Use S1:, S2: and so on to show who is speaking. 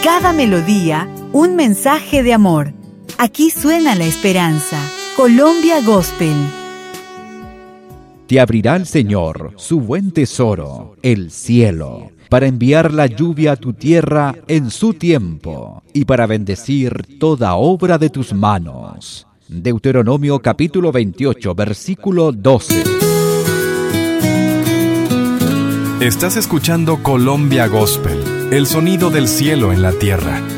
S1: cada melodía, un mensaje de amor. Aquí suena la esperanza. Colombia Gospel.
S2: Te abrirá el Señor su buen tesoro, el cielo, para enviar la lluvia a tu tierra en su tiempo y para bendecir toda obra de tus manos. Deuteronomio capítulo 28, versículo 12.
S3: Estás escuchando Colombia Gospel, el sonido del cielo en la tierra.